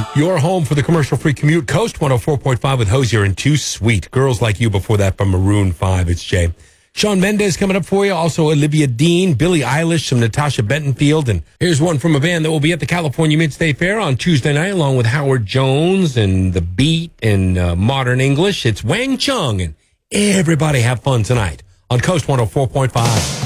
Your home for the commercial-free commute, Coast 104.5 with Hosier and Too Sweet. Girls Like You before that from Maroon 5. It's Jay. Shawn Mendes coming up for you. Also Olivia Dean, Billie Eilish, some Natasha Bentonfield. And here's one from a band that will be at the California Mid-State Fair on Tuesday night along with Howard Jones and The Beat and Modern English. It's Wang Chung. And everybody have fun tonight on Coast 104.5.